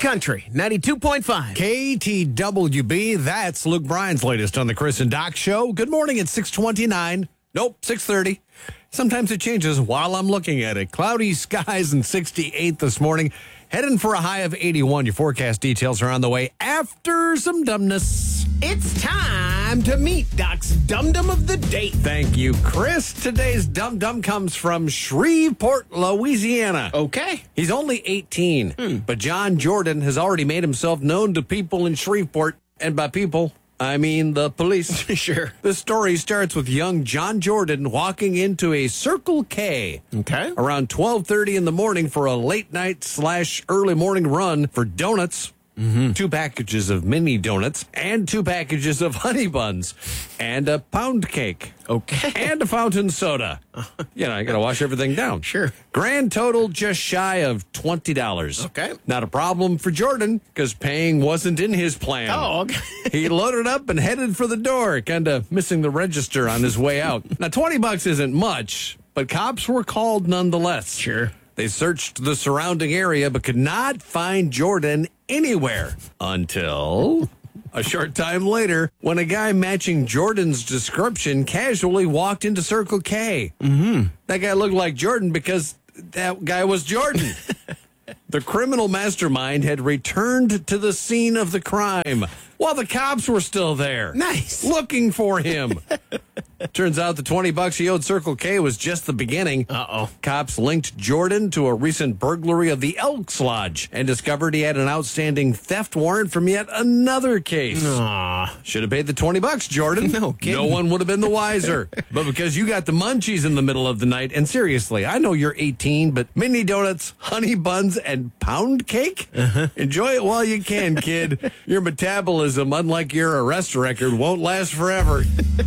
Country 92.5. KTWB, that's Luke Bryan's latest on the Chris and Doc Show. Good morning at 6:29. Nope, 6:30. Sometimes it changes while I'm looking at it. Cloudy skies and 68 this morning. Heading for a high of 81. Your forecast details are on the way after some dumbness. It's time to meet Doc's Dum-Dum of the Day. Thank you, Chris. Today's Dum-Dum comes from Shreveport, Louisiana. Okay. He's only 18, but John Jordan has already made himself known to people in Shreveport. And by people, I mean the police. Sure. The story starts with young John Jordan walking into a Circle K Okay. around 12:30 in the morning for a late night / early morning run for donuts. 2 packages of mini donuts and 2 packages of honey buns and a pound cake. Okay. And a fountain soda. You know, I got to wash everything down. Sure. Grand total just shy of $20. Okay. Not a problem for Jordan because paying wasn't in his plan. Oh, okay. He loaded up and headed for the door, kind of missing the register on his way out. Now, $20 isn't much, but cops were called nonetheless. Sure. They searched the surrounding area but could not find Jordan anywhere until a short time later when a guy matching Jordan's description casually walked into Circle K. That guy looked like Jordan because that guy was Jordan. The criminal mastermind had returned to the scene of the crime while the cops were still there. Nice. Looking for him. Turns out the $20 he owed Circle K was just the beginning. Uh-oh. Cops linked Jordan to a recent burglary of the Elks Lodge and discovered he had an outstanding theft warrant from yet another case. Aw. Should have paid the $20, Jordan. No kidding. No one would have been the wiser. But because you got the munchies in the middle of the night, and seriously, I know you're 18, but mini donuts, honey buns, and pound cake? Enjoy it while you can, kid. Your metabolism, unlike your arrest record, won't last forever.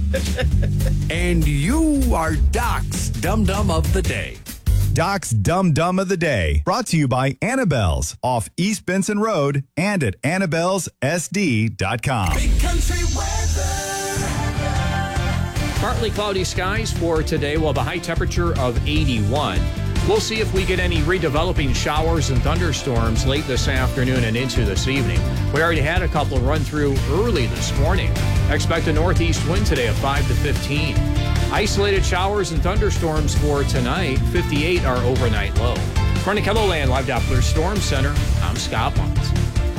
And you are Doc's Dum-Dum of the Day. Doc's Dum-Dum of the Day, brought to you by Annabelle's off East Benson Road and at Annabelle'sSD.com. Big country weather. Partly cloudy skies for today, while the high temperature of 81. We'll see if we get any redeveloping showers and thunderstorms late this afternoon and into this evening. We already had a couple run through early this morning. Expect a northeast wind today of 5 to 15. Isolated showers and thunderstorms for tonight. 58 our overnight low. From the KELOLAND Live Doppler Storm Center, I'm Scott Muntz.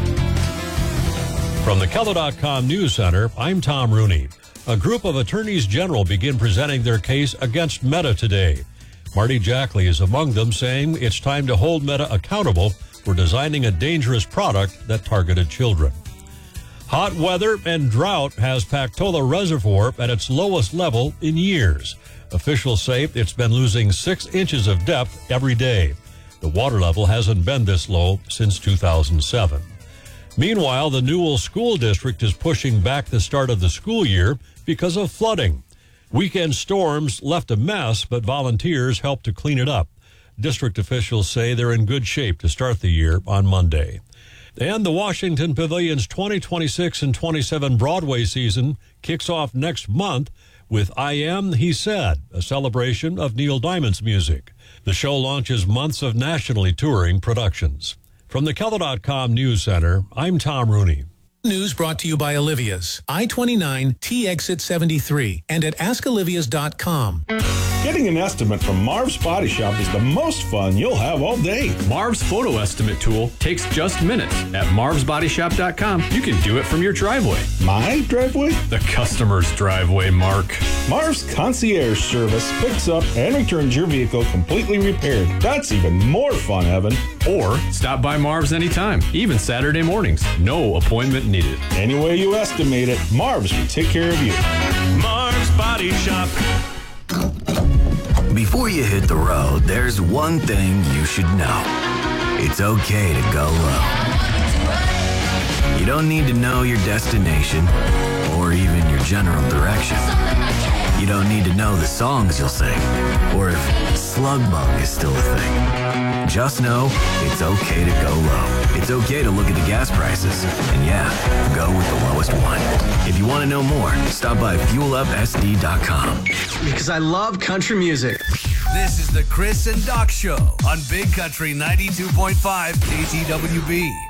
From the KELO.com News Center, I'm Tom Rooney. A group of attorneys general begin presenting their case against Meta today. Marty Jackley is among them, saying it's time to hold Meta accountable for designing a dangerous product that targeted children. Hot weather and drought has Pactola Reservoir at its lowest level in years. Officials say it's been losing 6 inches of depth every day. The water level hasn't been this low since 2007. Meanwhile, the Newell School District is pushing back the start of the school year because of flooding. Weekend storms left a mess, but volunteers helped to clean it up. District officials say they're in good shape to start the year on Monday. And the Washington Pavilion's 2026 and 27 Broadway season kicks off next month with I Am, He Said, a celebration of Neil Diamond's music. The show launches months of nationally touring productions. From the KELO.com News Center, I'm Tom Rooney. News brought to you by Olivia's, I-29, T-Exit 73, and at AskOlivias.com. Getting an estimate from Marv's Body Shop is the most fun you'll have all day. Marv's photo estimate tool takes just minutes. At marvsbodyshop.com, you can do it from your driveway. My driveway? The customer's driveway, Mark. Marv's concierge service picks up and returns your vehicle completely repaired. That's even more fun, Evan. Or stop by Marv's anytime, even Saturday mornings. No appointment needed. Any way you estimate it, Marv's will take care of you. Marv's Body Shop. Before you hit the road, there's one thing you should know. It's okay to go low. You don't need to know your destination or even your general direction. You don't need to know the songs you'll sing or if slug bug is still a thing. Just know it's okay to go low. It's okay to look at the gas prices. And yeah, go with the lowest one. If you want to know more, stop by FuelUpSD.com. Because I love country music. This is the Chris and Doc Show on Big Country 92.5 KTWB.